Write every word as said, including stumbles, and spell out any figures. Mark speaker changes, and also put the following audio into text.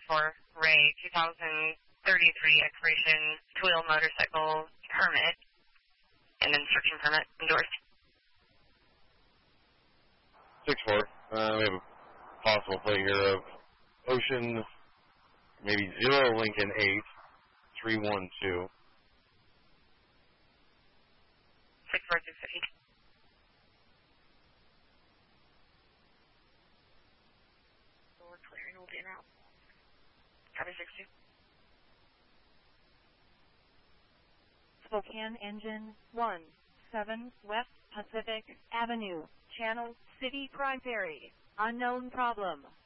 Speaker 1: for Ray, two thousand thirty-three expiration two-wheel motorcycle permit, and instruction permit endorsed.
Speaker 2: six four. Uh, we have a possible plate here of Ocean, maybe zero Lincoln eight, three one two.
Speaker 1: six four six fifty. So we're clearing, we'll be in route. Copy six two.
Speaker 3: Spokane Engine one seven West Pacific Avenue, Channel City Primary. Unknown problem.